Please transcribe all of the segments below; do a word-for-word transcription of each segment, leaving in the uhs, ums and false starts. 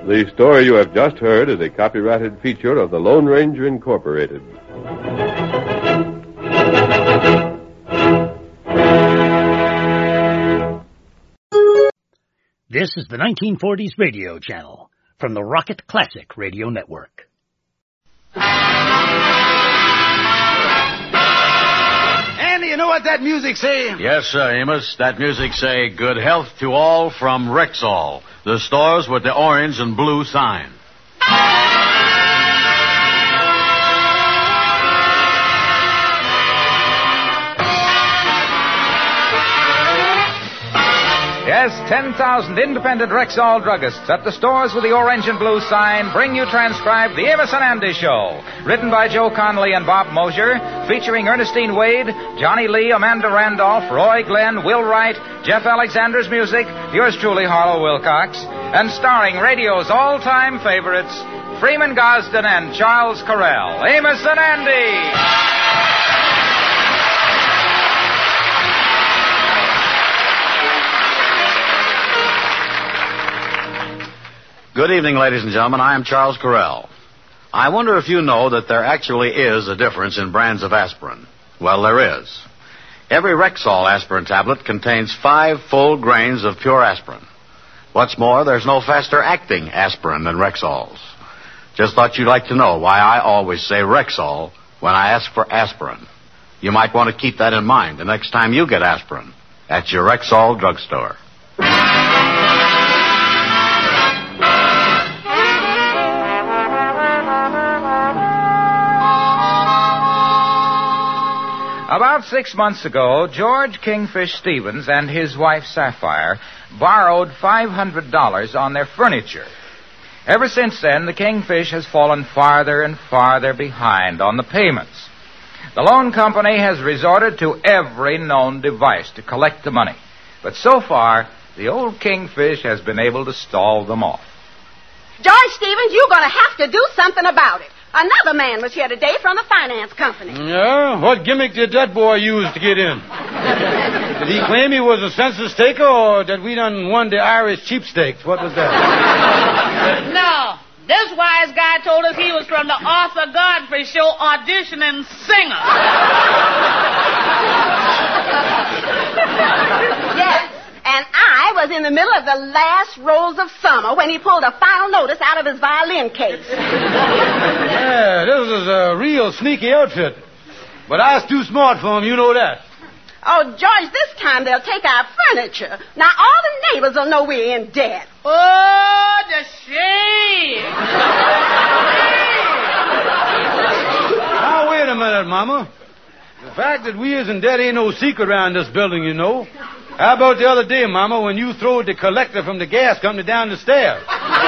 The story you have just heard is a copyrighted feature of the Lone Ranger Incorporated. This is the nineteen forties Radio Channel from the Rocket Classic Radio Network. Andy, you know what that music say? Yes, sir, Amos. That music say, good health to all from Rexall, the stores with the orange and blue sign. Yes, ten thousand independent Rexall druggists at the stores with the orange and blue sign bring you transcribed The Amos and Andy Show. Written by Joe Connolly and Bob Mosier, featuring Ernestine Wade, Johnny Lee, Amanda Randolph, Roy Glenn, Will Wright, Jeff Alexander's music, yours truly, Harlow Wilcox, and starring radio's all-time favorites, Freeman Gosden and Charles Correll. Amos and Andy! Good evening, ladies and gentlemen. I am Charles Correll. I wonder if you know that there actually is a difference in brands of aspirin. Well, there is. Every Rexall aspirin tablet contains five full grains of pure aspirin. What's more, there's no faster-acting aspirin than Rexall's. Just thought you'd like to know why I always say Rexall when I ask for aspirin. You might want to keep that in mind the next time you get aspirin at your Rexall drugstore. About six months ago, George Kingfish Stevens and his wife Sapphire borrowed five hundred dollars on their furniture. Ever since then, the Kingfish has fallen farther and farther behind on the payments. The loan company has resorted to every known device to collect the money. But so far, the old Kingfish has been able to stall them off. George Stevens, you're going to have to do something about it. Another man was here today from the finance company. Yeah? What gimmick did that boy use to get in? Did he claim he was a census taker, or that we done won the Irish cheapsteaks? What was that? No. This wise guy told us he was from the Arthur Godfrey Show auditioning singer. Yes. And I was in the middle of the last rose of summer when he pulled a final notice out of his violin case. Yeah, this is a real sneaky outfit. But I was too smart for him, you know that. Oh, George, this time they'll take our furniture. Now all the neighbors will know we're in debt. Oh, the shame. Now, wait a minute, Mama. The fact that we is in debt ain't no secret around this building, you know. How about the other day, Mama, when you throwed the collector from the gas company down the stairs?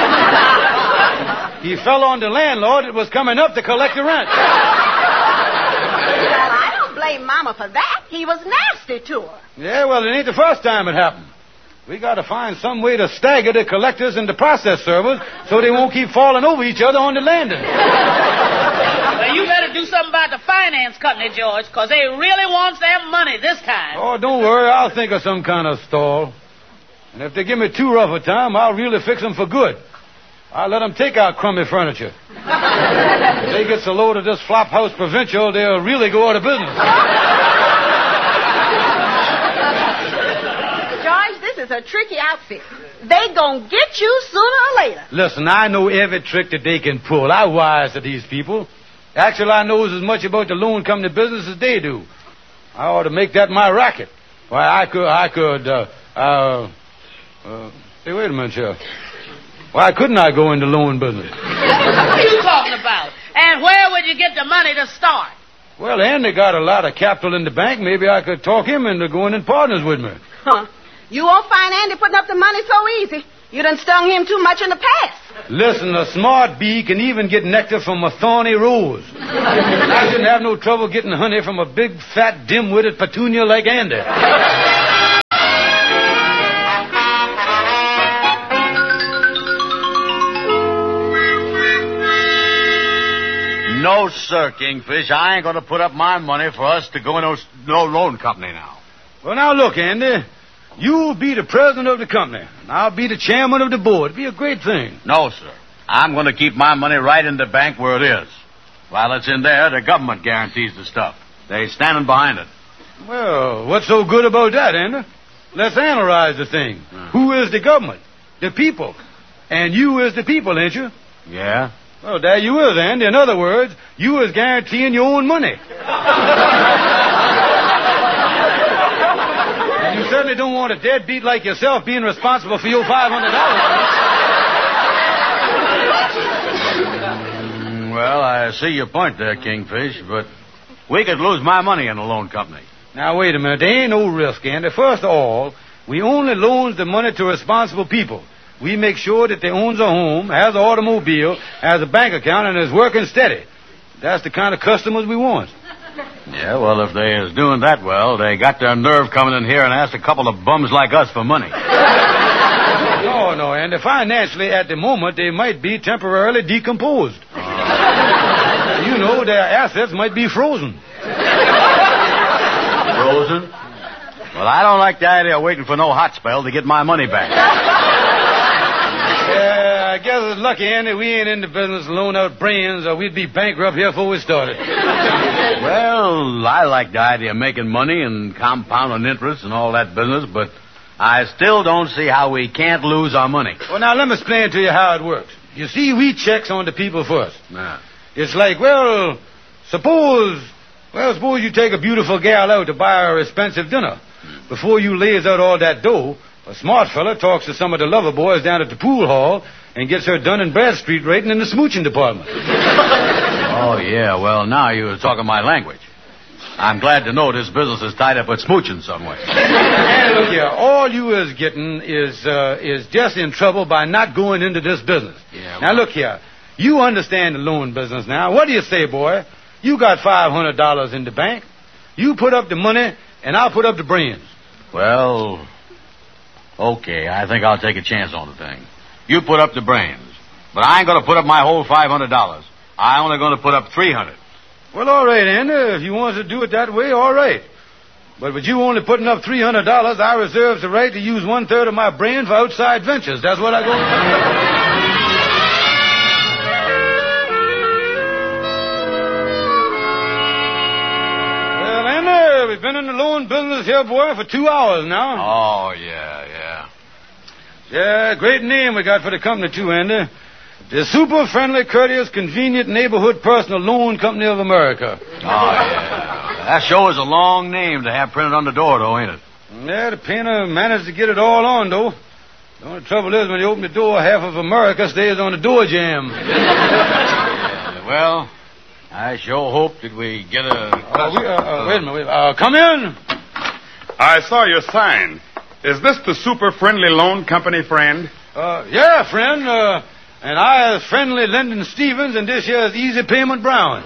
He fell on the landlord that was coming up to collect the rent. Well, I don't blame Mama for that. He was nasty to her. Yeah, well, it ain't the first time it happened. We got to find some way to stagger the collectors and the process servers so they won't keep falling over each other on the landing. Well, you better do something about the finance company, George, because they really wants their money this time. Oh, don't worry. I'll think of some kind of stall. And if they give me too rough a time, I'll really fix them for good. I'll let them take out crummy furniture. If they get so load of this Flophouse Provincial, they'll really go out of business. George, this is a tricky outfit. They gonna get you sooner or later. Listen, I know every trick that they can pull. I'm wise to these people. Actually, I knows as much about the loan company business as they do. I ought to make that my racket. Why, I could, I could, uh, uh, uh, hey, wait a minute, Sheriff. Why couldn't I go into loan business? What are you talking about? And where would you get the money to start? Well, Andy got a lot of capital in the bank. Maybe I could talk him into going in partners with me. Huh. You won't find Andy putting up the money so easy. You done stung him too much in the past. Listen, a smart bee can even get nectar from a thorny rose. I shouldn't have no trouble getting honey from a big, fat, dim-witted petunia like Andy. No, sir, Kingfish. I ain't going to put up my money for us to go in no, no loan company now. Well, now, look, Andy. You'll be the president of the company. And I'll be the chairman of the board. It'll be a great thing. No, sir. I'm going to keep my money right in the bank where it is. While it's in there, the government guarantees the stuff. They're standing behind it. Well, what's so good about that, Andy? Let's analyze the thing. Hmm. Who is the government? The people. And you is the people, ain't you? Yeah? Well, there you is, Andy. In other words, you is guaranteeing your own money. And you certainly don't want a deadbeat like yourself being responsible for your five hundred dollars. Mm, well, I see your point there, Kingfish, but we could lose my money in a loan company. Now, wait a minute. There ain't no risk, Andy. First of all, we only loan the money to responsible people. We make sure that they owns a home, has an automobile, has a bank account, and is working steady. That's the kind of customers we want. Yeah, well, if they is doing that well, they got their nerve coming in here and asked a couple of bums like us for money. No, no, Andy. Financially, at the moment, they might be temporarily decomposed. Uh. You know, their assets might be frozen. Frozen? Well, I don't like the idea of waiting for no hot spell to get my money back. Yeah, I guess it's lucky, Andy, we ain't in the business to loan out brains, or we'd be bankrupt here before we started. Well, I like the idea of making money and compounding interest and all that business, but I still don't see how we can't lose our money. Well, now, let me explain to you how it works. You see, we checks on the people first. Yeah. It's like, well, suppose, well, suppose you take a beautiful gal out to buy her expensive dinner. Before you lays out all that dough, a smart fella talks to some of the lover boys down at the pool hall and gets her Dun and Bradstreet rating in the smooching department. Oh, yeah, well, now you're talking my language. I'm glad to know this business is tied up with smooching some way. And look here, all you is getting is uh, is just in trouble by not going into this business. Yeah, now, well... look here, you understand the loan business now. What do you say, boy? You got five hundred dollars in the bank. You put up the money, and I'll put up the brains. Well... Okay, I think I'll take a chance on the thing. You put up the brains. But I ain't going to put up my whole five hundred dollars. I'm only going to put up three hundred dollars. Well, all right, Andy. If you want to do it that way, all right. But with you only putting up three hundred dollars, I reserve the right to use one-third of my brain for outside ventures. That's what I go... Well, Andy, we've been in the loan business here, boy, for two hours now. Oh, yeah, yeah. Yeah, great name we got for the company, too, Andy. The Super Friendly, Courteous, Convenient Neighborhood Personal Loan Company of America. Oh, yeah. That sure is a long name to have printed on the door, though, ain't it? Yeah, the painter managed to get it all on, though. The only trouble is, when you open the door, half of America stays on the door jamb. Yeah, well, I sure hope that we get a... Uh, we, uh, uh, wait a minute. Wait, uh, come in. I saw your sign. Is this the Super Friendly Loan Company, friend? Uh, yeah, friend. Uh, and I is Friendly Lyndon Stevens, and this here is Easy Payment Brown.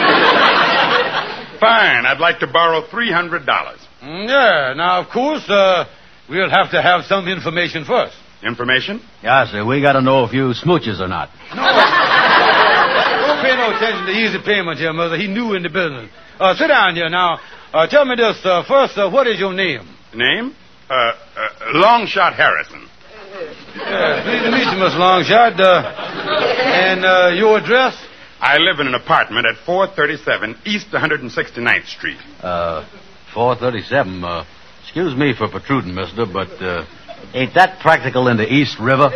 Fine. I'd like to borrow three hundred dollars. Mm, yeah. Now, of course, uh, we'll have to have some information first. Information? Yeah, sir. We got to know if you smooches or not. No. Don't pay no attention to Easy Payment here, Mother. He new in the business. Uh, sit down here now. Uh, tell me this. Uh, first, uh, what is your name? Name? Uh, uh, Longshot Harrison. Yeah, pleased to meet you, Miss Longshot. Uh, and uh, your address? I live in an apartment at four thirty-seven East one hundred sixty-ninth Street. Uh, four thirty-seven. Uh, excuse me for protruding, mister, but uh, ain't that practical in the East River?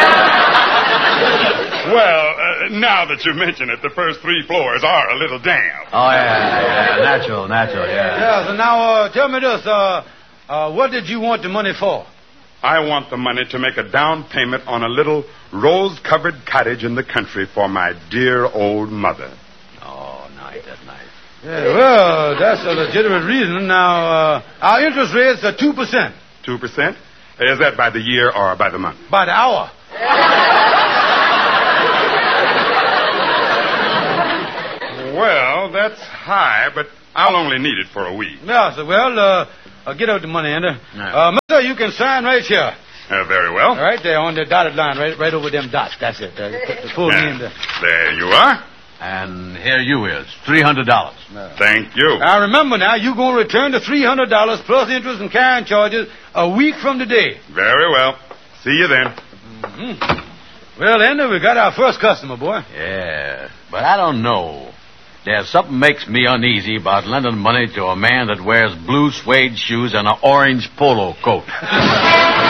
Well, uh, now that you mention it, the first three floors are a little damp. Oh, yeah, yeah. Natural, natural, yeah. Yeah, so now uh, tell me this. Uh, uh, what did you want the money for? I want the money to make a down payment on a little rose-covered cottage in the country for my dear old mother. Oh, nice, that's nice. Yeah, well, that's a legitimate reason. Now, uh, our interest rates are two percent. Two percent? Is that by the year or by the month? By the hour. Well, that's high, but I'll only need it for a week. Yeah, so, well, uh, uh, get out the money, Andy. No. Uh, Mister, you can sign right here. Uh, very well. All right, there on the dotted line, right, right over them dots. That's it. Uh, put the full Yeah. name there. There you are. And here you is, three hundred dollars. Thank you. Now, remember now, you're going to return the three hundred dollars plus interest and carrying charges a week from today. Very well. See you then. Mm-hmm. Well, Ender, we got our first customer, boy. Yeah, but I don't know. There's something makes me uneasy about lending money to a man that wears blue suede shoes and an orange polo coat.